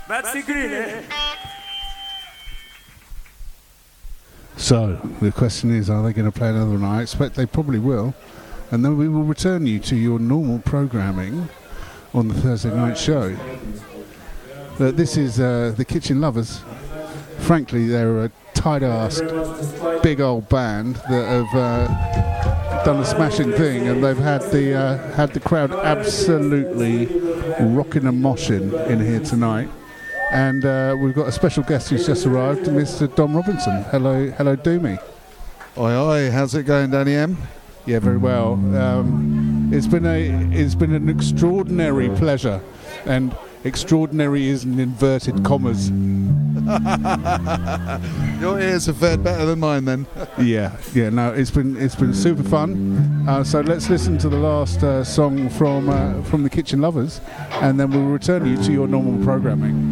So, the question is, are they going to play another one? I expect they probably will. And then we will return you to your normal programming on the Thursday night show. This is the Kitchen Lovers. Frankly, they're a tight-assed, big old band that have done a smashing thing, and they've had the crowd absolutely rocking and moshing in here tonight. And we've got a special guest who's just arrived, Mr. Dom Robinson. Hello, Doomy. Oi, oi, how's it going, Danny M? Yeah, very well. It's been an extraordinary pleasure, and extraordinary is in inverted commas. Your ears have fared better than mine, then. Yeah. No, it's been super fun. So let's listen to the last song from the Kitchen Lovers, and then we'll return you to your normal programming.